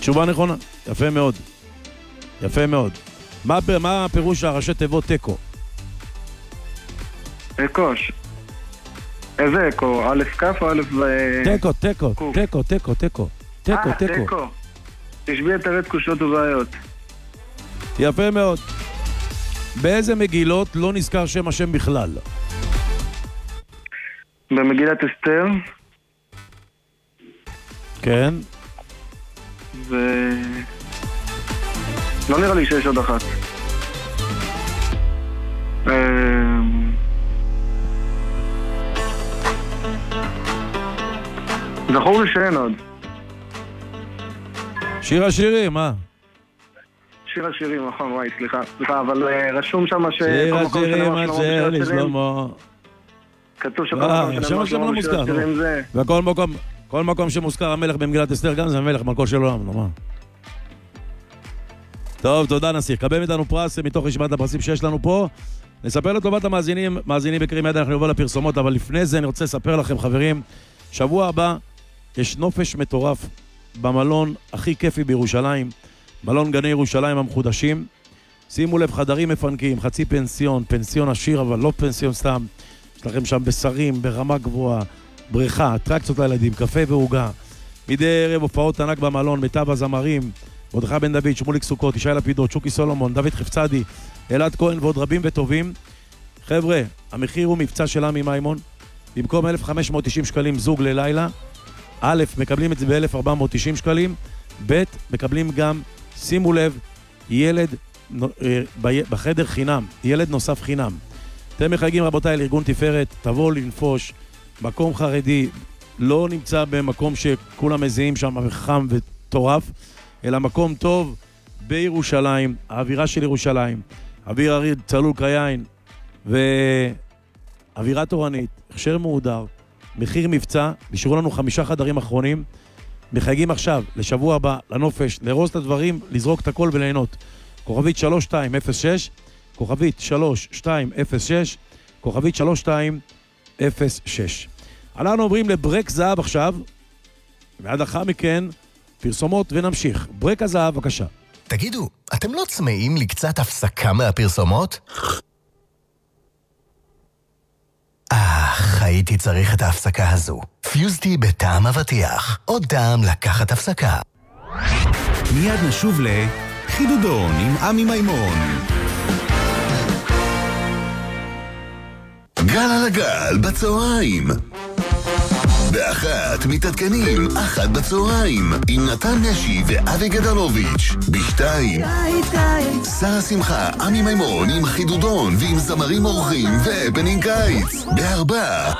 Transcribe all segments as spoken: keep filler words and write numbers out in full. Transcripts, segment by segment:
תשובה נכונה, יפה מאוד. יפה מאוד. מה, מה הפירוש הראשי תיבות תיקו? אקוש. איזה אקו? א' כף או א' ו... תיקו, תיקו, תיקו, תיקו, תיקו. תיקו, אה, תיקו. תיקו. תשבי את הרי תקושות ובעיות. יפה מאוד. באיזה מגילות לא נזכר שם השם בכלל? במגילת אסתר. כן. ו... לא נראה לי שיש עוד אחת. זכור לי שאין עוד. שיר השירים, מה? שיר השירים, נכון, וואי, סליחה, סליחה, אבל רשום שם ש... שיר השירים, הזה לשלמה. כתוב שכל מקום שם השם לא מוזכר, וכל מקום, כל מקום שמוזכר המלך במגילת אסתר, גם זה המלך מלכו של עולם, נו מה? טוב, תודה נסיך. קבל מאיתנו פרס מתוך רשימת הפרסים שיש לנו פה. נספר לטובת המאזינים, מאזינים בקרים יד, אנחנו נבוא לפרסומות, אבל לפני זה אני רוצה לספר לכם, חברים, שבוע הבא יש נופש מטורף במלון הכי כיפי בירושלים, מלון גני ירושלים המחודשים. שימו לב, חדרים מפנקים, חצי פנסיון, פנסיון עשיר, אבל לא פנסיון סתם. יש לכם שם בשרים, ברמה גבוהה, בריכה, אטרקציות לילדים, קפה והוגה. מדי ערב הופעות ענק במלון, מיטב הזמרים, מרדכי בן דוד, שמוליק סוכות, ישי לפידות, שוקי סולומון, דוד חפצדי, אלעד כהן ועוד רבים וטובים. חבר'ה, המחיר הוא מבצע של עמי מימון. במקום אלף חמש מאות תשעים שקלים זוג ללילה, א', מקבלים את זה ב-אלף ארבע מאות תשעים שקלים, ב', מקבלים גם, שימו לב, ילד בחדר חינם, ילד נוסף חינם. אתם מחייגים רבותיי לארגון תפארת, תבואו לנפוש, מקום חרדי, לא נמצא במקום שכולם מזיעים שם חם וטורף, אלא מקום טוב בירושלים, האווירה של ירושלים, אוויר הריד, צלול קיין, ואווירה תורנית, הכשר מהודר, מחיר מבצע, נשארו לנו חמישה חדרים אחרונים, מחייגים עכשיו, לשבוע הבא, לנופש, לרוז את הדברים, לזרוק את הכל וליהנות. כוכבית שלוש שתיים אפס שש, כוכבית שלוש שתיים אפס שש, כוכבית שלוש שתיים אפס שש. אנחנו עוברים לברק זהב עכשיו, ועד לאחר מכן, פרסומות ונמשיך. ברק הזהב, בבקשה. תגידו, אתם לא צמאים לקצת הפסקה מהפרסומות? אך, הייתי צריך את ההפסקה הזו. פיוזטי בטעם אבטיח. עוד טעם לקחת הפסקה. מיד נשוב לחידודון עם עמי מימון. גל על הגל בצהריים. באחת מתעדכנים, אחת בצהריים, עם נתן נשי ואבי גדלוביץ'. בשתיים, שרה שמחה, עמי מימון עם חידודון ועם זמרים אורחים ובנין קיץ. בארבע,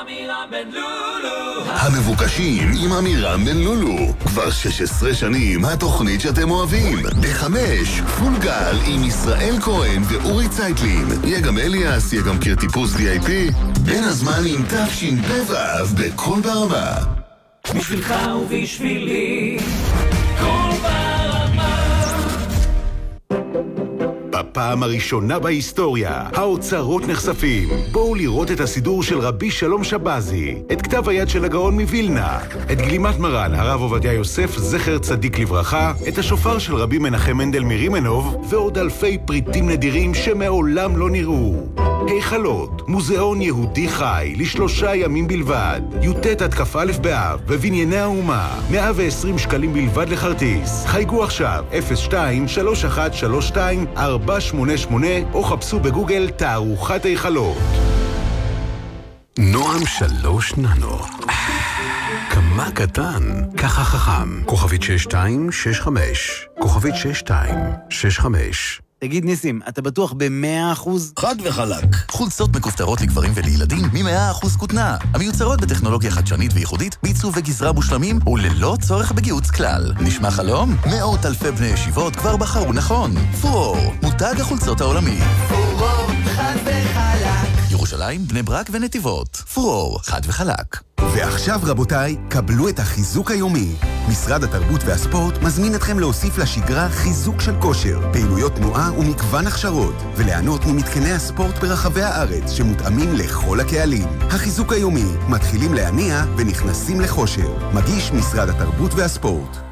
המבוקשים עם אמירם בן לולו. כבר שש עשרה שנים התוכנית שאתם אוהבים. בחמש, פול גל עם ישראל כהן ואורי צייטלין. יהיה גם אליאס, יהיה גם קיר טיפוס וי איי פי. בין הזמן עם תפשין בבב בכל ברמה. בשבילך ובשבילי כל ברמה. בפעם הראשונה בהיסטוריה, האוצרות נחשפים. בואו לראות את הסידור של רבי שלום שבזי, את כתב היד של הגאון מווילנה, את גלימת מרן, הרב עובדיה יוסף, זכר צדיק לברכה, את השופר של רבי מנחם מנדל מרימנוב, ועוד אלפי פריטים נדירים שמעולם לא נראו. היכלות, מוזיאון יהודי חי, לשלושה ימים בלבד, י"ט עד כ"א באב, בבנייני האומה, מאה ועשרים שקלים בלבד לכרטיס. חייגו עכשיו, אפס שתיים שלוש אחת שלוש שתיים ארבע שמונה שמונה, או חפשו בגוגל תערוכת היכלות. נועם שלוש ננו. כמה קטן, ככה חכם. כוכבית שש שתיים שש חמש. כוכבית שש שתיים שש חמש. תגיד ניסים, אתה בטוח ב-מאה אחוז? חד וחלק. חולצות מכופתרות לגברים ולילדים מ-מאה אחוז כותנה. המיוצרות בטכנולוגיה חדשנית וייחודית, בעיצוב וגזרה מושלמים וללא צורך בגיוץ כלל. נשמע חלום? מאות אלפי בני ישיבות כבר בחרו נכון. פורור, מותג החולצות העולמי. פורור, חד וחלק. ירושלים, בני ברק ונתיבות. פורור, חד וחלק. ועכשיו רבותיי, קבלו את החיזוק היומי. משרד התרבות והספורט מזמין אתכם להוסיף לשגרה חיזוק של כושר, פעילויות תנועה ומגוון הכשרות, וליהנות ממתקני הספורט ברחבי הארץ שמותאמים לכל הקהלים. החיזוק היומי, מתחילים להניע ונכנסים לחושר. מגיש משרד התרבות והספורט.